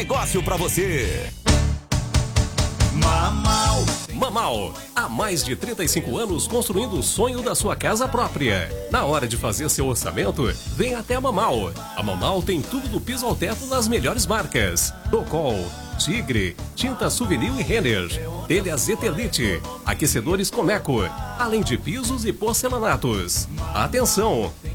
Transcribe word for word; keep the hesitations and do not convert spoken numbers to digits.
Negócio pra você. Mamal. Mamal, há mais de trinta e cinco anos construindo o sonho da sua casa própria. Na hora de fazer seu orçamento, vem até a Mamal. A Mamal tem tudo do piso ao teto das melhores marcas: Docol, Tigre, Tinta Souvenir e Renner, telhas Eternite, aquecedores Comeco, além de pisos e porcelanatos. Atenção!